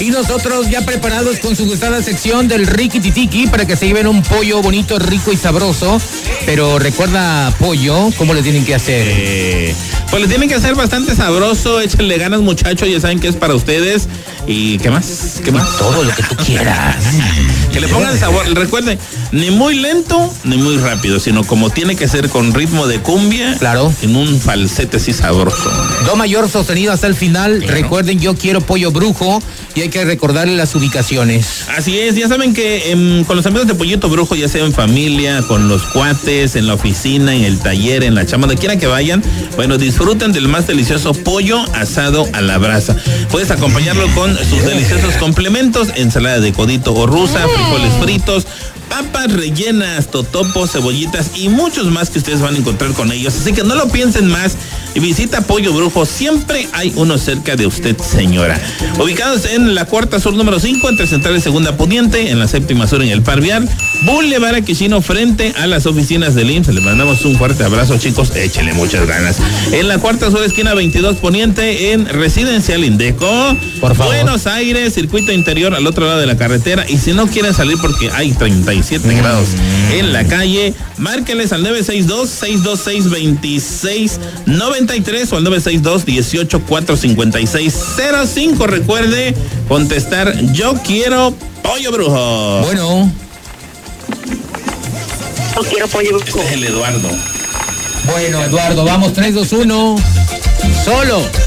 Y nosotros ya preparados con su gustada sección del Ricky Titiki para que se lleven un pollo bonito, rico y sabroso. Pero recuerda, pollo, ¿cómo le tienen que hacer? Pues le tienen que hacer bastante sabroso, échenle ganas, muchachos, ya saben que es para ustedes. ¿Y qué más? ¿Qué más? Todo lo que tú quieras. Que le pongan sabor. Recuerden, ni muy lento ni muy rápido, sino como tiene que ser con ritmo de cumbia. Claro. En un falsete así sabroso. Do mayor sostenido hasta el final. Claro. Recuerden, yo quiero pollo brujo y hay que recordarle las ubicaciones. Así es, ya saben que con los amigos de Pollito Brujo, ya sea en familia, con los cuates, en la oficina, en el taller, en la chamba, donde quiera que vayan, bueno, disfruten del más delicioso pollo asado a la brasa. Puedes acompañarlo con sus deliciosos complementos, ensalada de codito o rusa, frijoles fritos, papas rellenas, totopos, cebollitas y muchos más que ustedes van a encontrar con ellos. Así que no lo piensen más y visita Pollo Brujo. Siempre hay uno cerca de usted, señora. Ubicados en la Cuarta Sur número 5, entre Central y Segunda Poniente, en la Séptima Sur en el Par Vial, Boulevard Aquishino, frente a las oficinas del IMSS. Le mandamos un fuerte abrazo, chicos. Échenle muchas ganas. En la Cuarta Sur, esquina 22 Poniente, en Residencial Indeco. Por favor. Buenos Aires, circuito interior al otro lado de la carretera. Y si no quieren salir porque hay 37 grados en la calle, márquenles al 962-626-2693 o al 962-18-456-05. Recuerde contestar, yo quiero Pollo Brujo. Bueno. Yo quiero Pollo Brujo. Este es el Eduardo. Bueno, Eduardo, vamos, 3, 2, 1. Solo.